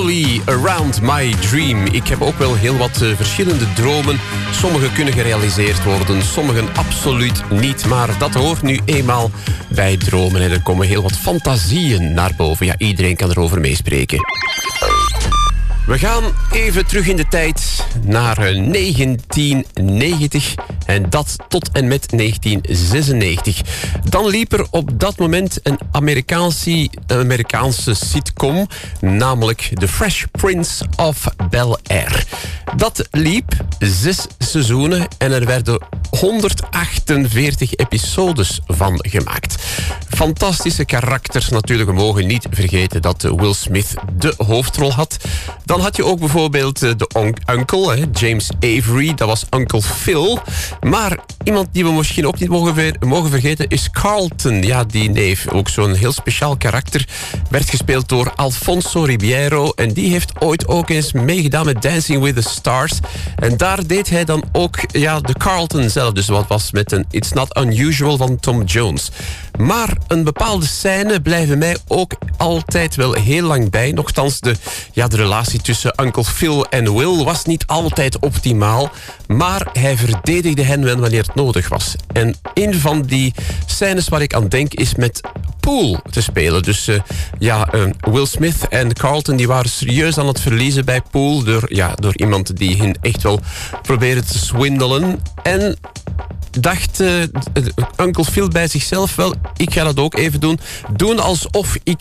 Slowly Around My Dream. Ik heb ook wel heel wat verschillende dromen. Sommige kunnen gerealiseerd worden, sommige absoluut niet. Maar dat hoort nu eenmaal bij dromen. En er komen heel wat fantasieën naar boven. Ja, iedereen kan erover meespreken. We gaan even terug in de tijd naar 1990 en dat tot en met 1996. Dan liep er op dat moment een Amerikaanse sitcom, namelijk The Fresh Prince of Bel-Air. Dat liep 6 seizoenen en er werden 148 episodes van gemaakt. Fantastische karakters natuurlijk. We mogen niet vergeten dat Will Smith de hoofdrol had. Dan had je ook bijvoorbeeld de uncle, James Avery. Dat was Uncle Phil. Maar iemand die we misschien ook niet mogen vergeten is Carlton. Ja, die neef. Ook zo'n heel speciaal karakter. Werd gespeeld door Alfonso Ribeiro. En die heeft ooit ook eens meegedaan met Dancing with the Stars. En daar deed hij dan ook de Carlton zelf. Dus wat was met een It's Not Unusual van Tom Jones. Maar een bepaalde scène blijven mij ook altijd wel heel lang bij. Nochtans, de relatie tussen Uncle Phil en Will was niet altijd optimaal. Maar hij verdedigde hen wel wanneer het nodig was. En een van die scènes waar ik aan denk is met pool te spelen. Dus Will Smith en Carlton die waren serieus aan het verliezen bij pool. Door iemand die hen echt wel probeerde te swindelen. En dacht Uncle Phil bij zichzelf, wel, ik ga dat ook even doen. Doen alsof ik